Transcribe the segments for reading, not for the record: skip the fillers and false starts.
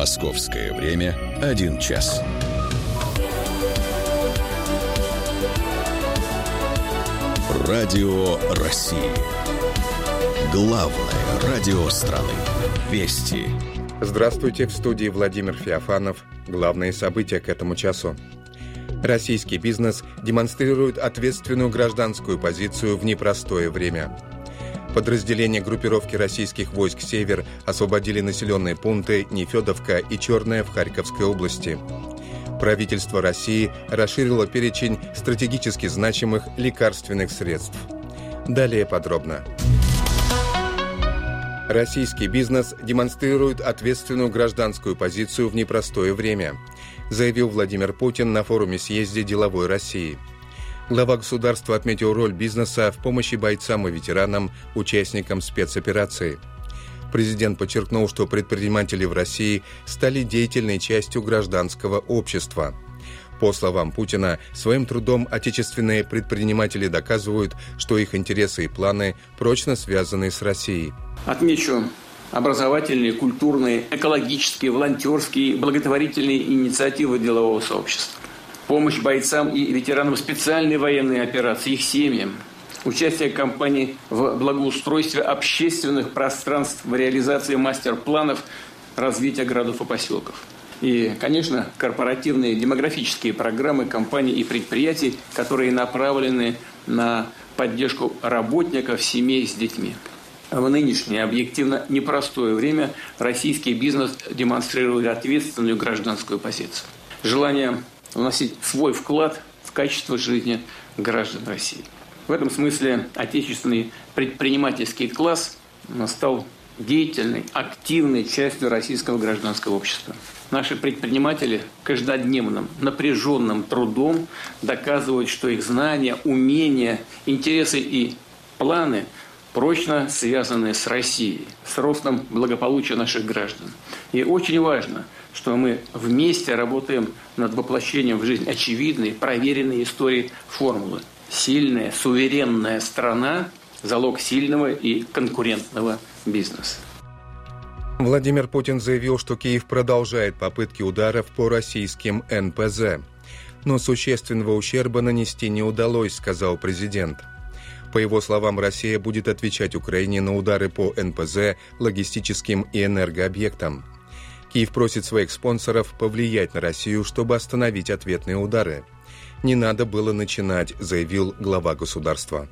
Московское время 1 час. Радио России. Главное радио страны. Вести. Здравствуйте, в студии Владимир Феофанов. Главные события к этому часу. Российский бизнес демонстрирует ответственную гражданскую позицию в непростое время. Подразделения группировки российских войск «Север» освободили населенные пункты Нефедовка и Черная в Харьковской области. Правительство России расширило перечень стратегически значимых лекарственных средств. Далее подробно. Российский бизнес демонстрирует ответственную гражданскую позицию в непростое время, заявил Владимир Путин на форуме-съезде «Деловой России». Глава государства отметил роль бизнеса в помощи бойцам и ветеранам, участникам спецоперации. Президент подчеркнул, что предприниматели в России стали деятельной частью гражданского общества. По словам Путина, своим трудом отечественные предприниматели доказывают, что их интересы и планы прочно связаны с Россией. Отмечу образовательные, культурные, экологические, волонтерские, благотворительные инициативы делового сообщества. Помощь бойцам и ветеранам специальной военной операции, их семьям. Участие компаний в благоустройстве общественных пространств, в реализации мастер-планов развития городов и поселков. И, конечно, корпоративные демографические программы компаний и предприятий, которые направлены на поддержку работников, семей с детьми. В нынешнее объективно непростое время российский бизнес демонстрирует ответственную гражданскую позицию. Желание вносить свой вклад в качество жизни граждан России. В этом смысле отечественный предпринимательский класс стал деятельной, активной частью российского гражданского общества. Наши предприниматели каждодневным, напряженным трудом доказывают, что их знания, умения, интересы и планы прочно связаны с Россией, с ростом благополучия наших граждан. И очень важно, что мы вместе работаем над воплощением в жизнь очевидной, проверенной истории формулы. Сильная, суверенная страна – залог сильного и конкурентного бизнеса. Владимир Путин заявил, что Киев продолжает попытки ударов по российским НПЗ. Но существенного ущерба нанести не удалось, сказал президент. По его словам, Россия будет отвечать Украине на удары по НПЗ, логистическим и энергообъектам. Киев просит своих спонсоров повлиять на Россию, чтобы остановить ответные удары. «Не надо было начинать», заявил глава государства.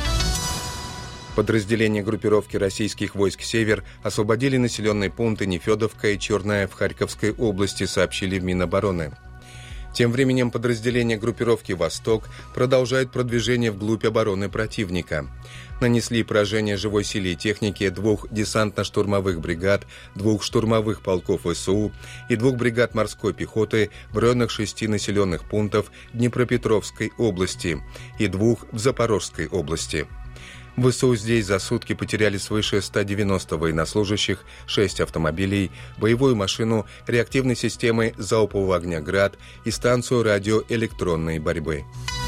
Подразделения группировки российских войск «Север» освободили населенные пункты Нефедовка и Черная в Харьковской области, сообщили в Минобороны. Тем временем подразделения группировки «Восток» продолжают продвижение вглубь обороны противника. Нанесли поражение живой силе и технике 2 десантно-штурмовых бригад, 2 штурмовых полков ВСУ и 2 бригад морской пехоты в районах 6 населенных пунктов Днепропетровской области и 2 в Запорожской области. ВСУ здесь за сутки потеряли свыше 190 военнослужащих, 6 автомобилей, боевую машину, реактивной системы залпового огня «Град» и станцию радиоэлектронной борьбы.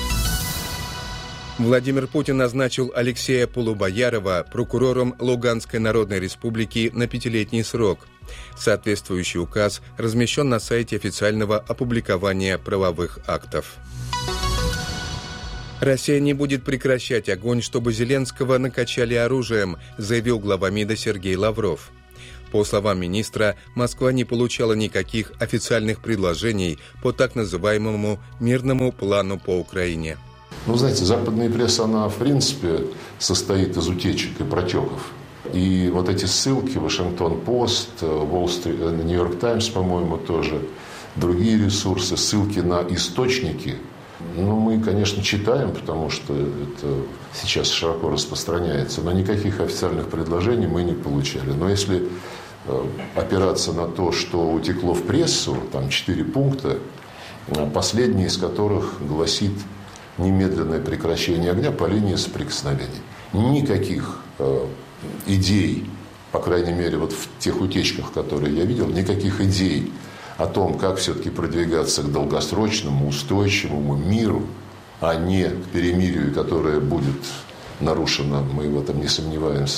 Владимир Путин назначил Алексея Полубоярова прокурором Луганской Народной Республики на 5-летний срок. Соответствующий указ размещен на сайте официального опубликования правовых актов. «Россия не будет прекращать огонь, чтобы Зеленского накачали оружием», заявил глава МИДа Сергей Лавров. По словам министра, Москва не получала никаких официальных предложений по так называемому мирному плану по Украине. Знаете, западная пресса, она в принципе состоит из утечек и протеков. И вот эти ссылки, Вашингтон-Пост, Нью-Йорк Таймс, по-моему, тоже, другие ресурсы, ссылки на источники, мы, конечно, читаем, потому что это сейчас широко распространяется, но никаких официальных предложений мы не получали. Но если опираться на то, что утекло в прессу, там 4 пункта, последний из которых гласит немедленное прекращение огня по линии соприкосновений. Никаких идей, по крайней мере, вот в тех утечках, которые я видел, никаких идей о том, как все-таки продвигаться к долгосрочному, устойчивому миру, а не к перемирию, которое будет нарушено, мы в этом не сомневаемся,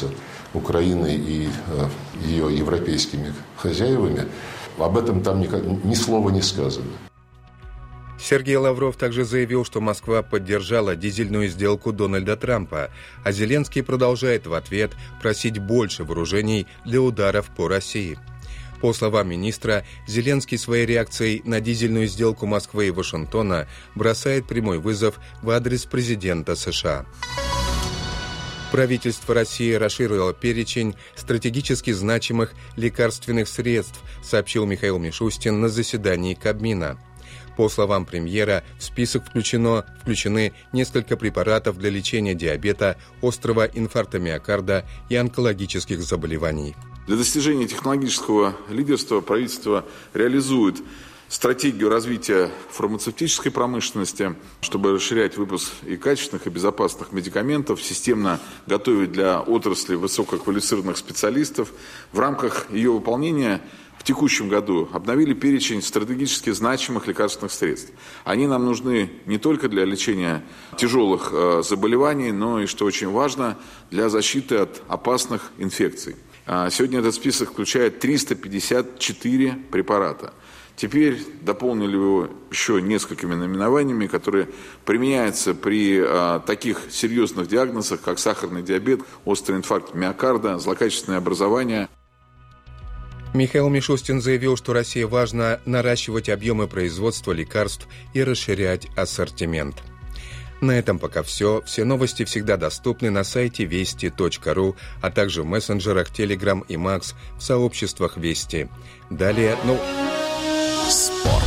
Украиной и ее европейскими хозяевами, об этом там ни слова не сказано. Сергей Лавров также заявил, что Москва поддержала дизельную сделку Дональда Трампа, а Зеленский продолжает в ответ просить больше вооружений для ударов по России. По словам министра, Зеленский своей реакцией на дизельную сделку Москвы и Вашингтона бросает прямой вызов в адрес президента США. Правительство России расширило перечень стратегически значимых лекарственных средств, сообщил Михаил Мишустин на заседании Кабмина. По словам премьера, в список включены несколько препаратов для лечения диабета, острого инфаркта миокарда и онкологических заболеваний. Для достижения технологического лидерства правительство реализует стратегию развития фармацевтической промышленности, чтобы расширять выпуск и качественных, и безопасных медикаментов, системно готовить для отрасли высококвалифицированных специалистов. В рамках ее выполнения в текущем году обновили перечень стратегически значимых лекарственных средств. Они нам нужны не только для лечения тяжелых заболеваний, но и, что очень важно, для защиты от опасных инфекций. Сегодня этот список включает 354 препарата. Теперь дополнили его еще несколькими наименованиями, которые применяются при таких серьезных диагнозах, как сахарный диабет, острый инфаркт миокарда, злокачественное образование. Михаил Мишустин заявил, что России важно наращивать объемы производства лекарств и расширять ассортимент. На этом пока все. Все новости всегда доступны на сайте вести.ру, а также в мессенджерах Telegram и Max, в сообществах Вести. Далее, Спорт.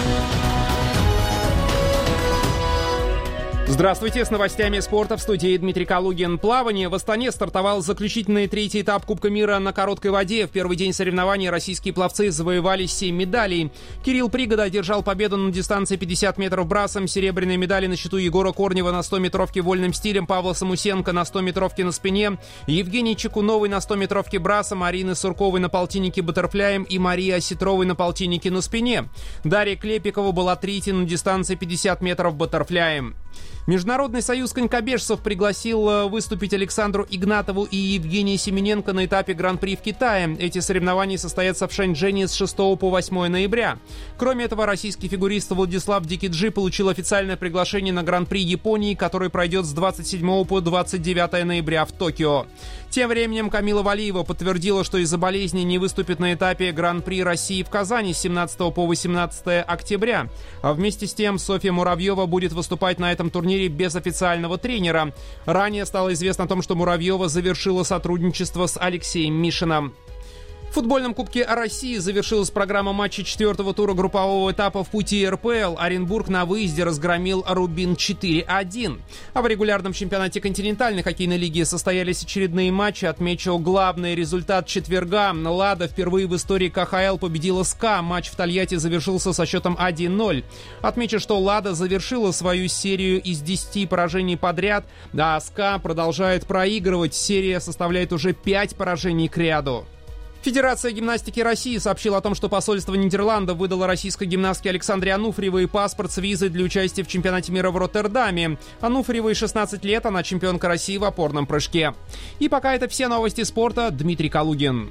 Здравствуйте, с новостями спорта в студии Дмитрий Калугин. Плавание. В Астане стартовал заключительный третий этап Кубка мира на короткой воде. В первый день соревнований российские пловцы завоевали 7 медалей. Кирилл Пригода одержал победу на дистанции 50 метров брасом. Серебряные медали на счету Егора Корнева на 100-метровке вольным стилем, Павла Самусенко на 100-метровке на спине, Евгений Чекуновой на 100-метровке брасом, Арины Сурковой на полтиннике баттерфляем и Марии Осетровой на полтиннике на спине. Дарья Клепикова была третьей на дистанции 50 метров баттерфляем. Международный союз конькобежцев пригласил выступить Александру Игнатову и Евгения Семененко на этапе Гран-при в Китае. Эти соревнования состоятся в Шэньчжэне с 6 по 8 ноября. Кроме этого, российский фигурист Владислав Дикиджи получил официальное приглашение на Гран-при Японии, который пройдет с 27 по 29 ноября в Токио. Тем временем Камила Валиева подтвердила, что из-за болезни не выступит на этапе Гран-при России в Казани с 17 по 18 октября. А вместе с тем Софья Муравьева будет выступать на этом турнире без официального тренера. Ранее стало известно о том, что Муравьева завершила сотрудничество с Алексеем Мишиным. В футбольном Кубке России завершилась программа матчей четвертого тура группового этапа в пути РПЛ. Оренбург на выезде разгромил Рубин 4-1. А в регулярном чемпионате континентальной хоккейной лиги состоялись очередные матчи. Отмечу главный результат четверга. «Лада» впервые в истории КХЛ победила СКА. Матч в Тольятти завершился со счетом 1-0. Отмечу, что «Лада» завершила свою серию из 10 поражений подряд, а СКА продолжает проигрывать. Серия составляет уже 5 поражений к ряду. Федерация гимнастики России сообщила о том, что посольство Нидерландов выдало российской гимнастке Александре Ануфриевой паспорт с визой для участия в чемпионате мира в Роттердаме. Ануфриевой 16 лет, она чемпионка России в опорном прыжке. И пока это все новости спорта. Дмитрий Калугин.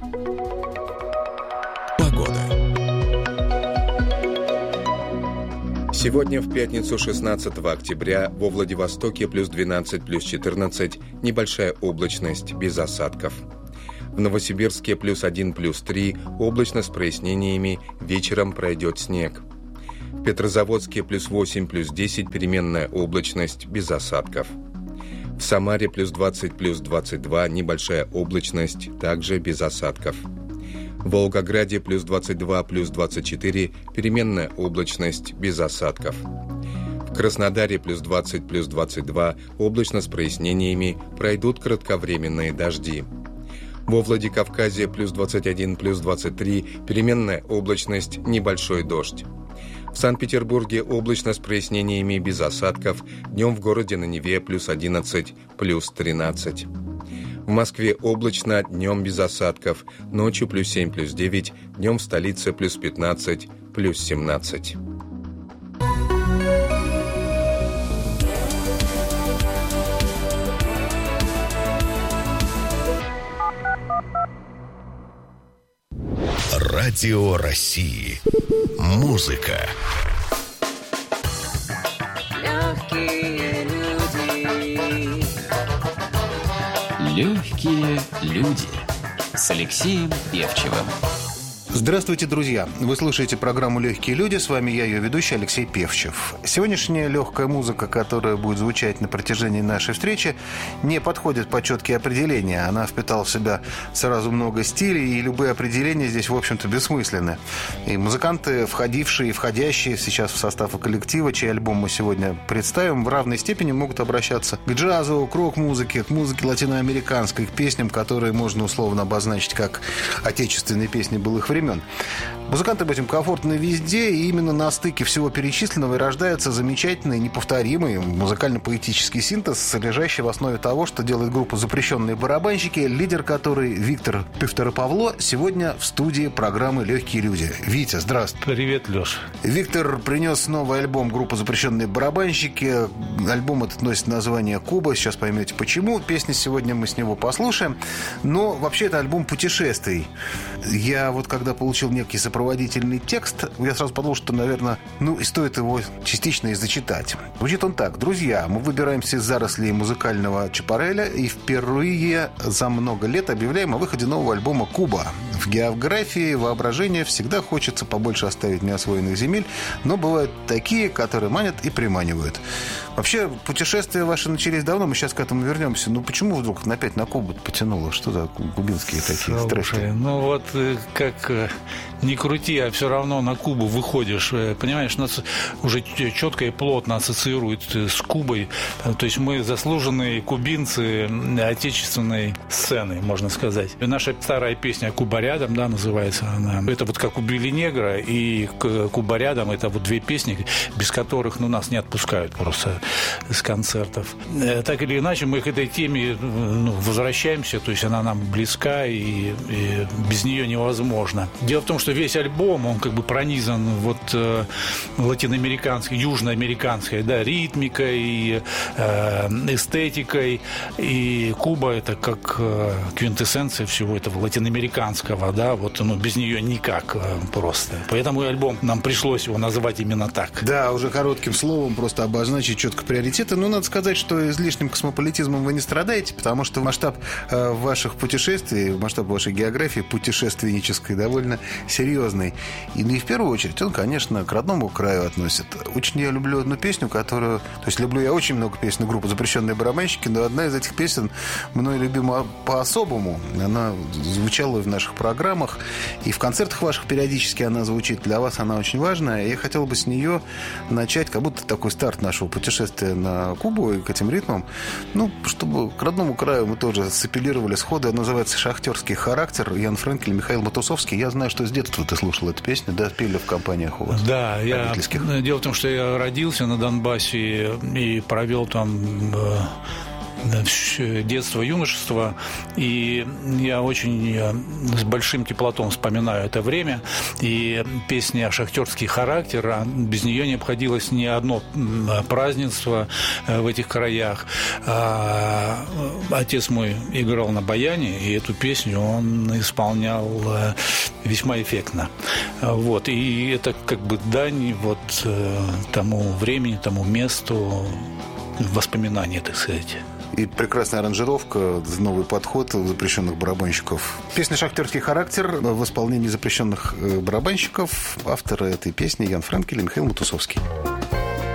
Погода. Сегодня в пятницу 16 октября во Владивостоке плюс 12, плюс 14, небольшая облачность, без осадков. В Новосибирске плюс 1, плюс 3, облачно с прояснениями, вечером пройдет снег. В Петрозаводске плюс 8, плюс 10, переменная облачность, без осадков. В Самаре плюс 20, плюс 22, небольшая облачность, также без осадков. В Волгограде плюс 22, плюс 24, переменная облачность, без осадков. В Краснодаре плюс 20, плюс 22, облачно с прояснениями, пройдут кратковременные дожди. Во Владикавказе плюс 21, плюс 23, переменная облачность, небольшой дождь. В Санкт-Петербурге облачно с прояснениями, без осадков, днем в городе на Неве плюс 11, плюс 13. В Москве облачно, днем без осадков, ночью плюс 7, плюс 9, днем в столице плюс 15, плюс 17. Радио России. Музыка. Легкие люди. Легкие люди с Алексеем Певчевым. Здравствуйте, друзья! Вы слушаете программу «Легкие люди». С вами я, ее ведущий Алексей Певчев. Сегодняшняя легкая музыка, которая будет звучать на протяжении нашей встречи, не подходит под четкие определения. Она впитала в себя сразу много стилей, и любые определения здесь, в общем-то, бессмысленны. И музыканты, входившие и входящие сейчас в состав коллектива, чей альбом мы сегодня представим, в равной степени могут обращаться к джазу, к рок-музыке, к музыке латиноамериканской, к песням, которые можно условно обозначить как отечественные песни былых времен. Музыканты об этом комфортны везде, и именно на стыке всего перечисленного и рождается замечательный, неповторимый музыкально-поэтический синтез, лежащий в основе того, что делает группа «Запрещенные барабанщики», лидер которой Виктор Пивторопавло сегодня в студии программы «Легкие люди». Витя, здравствуй. Привет, Леш. Виктор принес новый альбом группы «Запрещенные барабанщики». Альбом этот носит название «Куба». Сейчас поймете, почему. Песни сегодня мы с него послушаем. Но вообще это альбом путешествий. Я вот когда получил некий сопроводительный текст, я сразу подумал, что, наверное, и стоит его частично и зачитать. Звучит он так. Друзья, мы выбираемся из зарослей музыкального Чапареля и впервые за много лет объявляем о выходе нового альбома «Куба». В географии воображения всегда хочется побольше оставить неосвоенных земель, но бывают такие, которые манят и приманивают. Вообще, путешествия ваши начались давно, мы сейчас к этому вернемся. Почему вдруг опять на Кубу потянуло? Что за кубинские такие страсти? Как ни крути, а все равно на Кубу выходишь. Понимаешь, нас уже четко и плотно ассоциируют с Кубой. То есть мы заслуженные кубинцы отечественной сцены, можно сказать. И наша старая песня «Куба рядом», да, называется она. Это вот как «Убили негра» и «Куба рядом». Это вот две песни, без которых нас не отпускают просто с концертов. Так или иначе, мы к этой теме возвращаемся. То есть она нам близка, и без нее невозможно. Дело в том, что весь альбом, он как бы пронизан латиноамериканской, южноамериканской, да, ритмикой, эстетикой. И Куба — это как квинтэссенция всего этого латиноамериканского, да, без нее никак просто. Поэтому и альбом, нам пришлось его назвать именно так. Да, уже коротким словом просто обозначить четко приоритеты. Надо сказать, что излишним космополитизмом вы не страдаете, потому что масштаб ваших путешествий, масштаб вашей географии путешественнической довольно серьезный. И в первую очередь он, конечно, к родному краю относит. Очень я люблю одну песню, которую... То есть люблю я очень много песен группы «Запрещенные барабанщики», но одна из этих песен мной любима по-особому. Она звучала в наших программах, и в концертах ваших периодически она звучит. Для вас она очень важная. И я хотел бы с нее начать, как будто такой старт нашего путешествия на Кубу и к этим ритмам. Чтобы к родному краю мы тоже сапеллировали сходу. Она называется «Шахтерский характер». Ян Френкель, Михаил Матусовский. Я знаю, что с детства ты слушал эту песню, да, пели в компаниях у вас? Да, дело в том, что я родился на Донбассе и провел там детство, юношество, и я очень с большим теплотом вспоминаю это время, и песня «Шахтерский характер», без нее не обходилось ни одно празднество в этих краях. Отец мой играл на баяне, и эту песню он исполнял весьма эффектно. И это как бы дань тому времени, тому месту, воспоминания, так сказать. И прекрасная аранжировка, новый подход запрещенных барабанщиков. Песня «Шахтерский характер» в исполнении запрещенных барабанщиков. Авторы этой песни Ян Френкель и Михаил Матусовский.